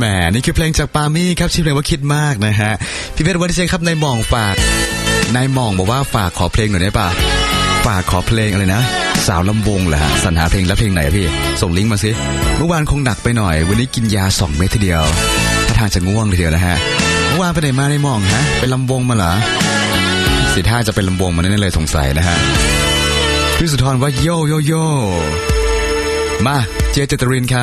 หมนี่คือเพลงจากปามี่ครับชื่อเพลงว่าคิดมากนะฮะพี่เพชรวันนี้ครับนายหม่องฝากนายหม่องบอกว่าฝากขอเพลงหน่อยได้ป่ะฝากขอเพลงอะไรนะสาวลำวงเหรอฮะสรรหาเพลงแล้วเพลงไหนพี่ส่งลิงก์มาสิเมื่อวานคงหนักไปหน่อยวันนี้กินยา2 เม็ดทีเดียวถ้าทางจะง่วงทีเดียวนะฮะเมื่อวานไปไหนมานายหม่องฮะไปลำวงมาเหรอสิท่าจะเป็นลำวงมาแน่ๆเลยสงสัยนะฮะพี่สุธรว่าโยโยโยมาเจเจตรินครับ